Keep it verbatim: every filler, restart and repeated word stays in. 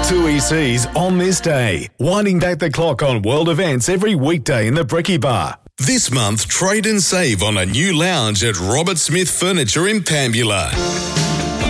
Two E Cs on this day, winding back the clock on world events every weekday in the Bricky Bar. This month, trade and save on a new lounge at Robert Smith Furniture in Pambula.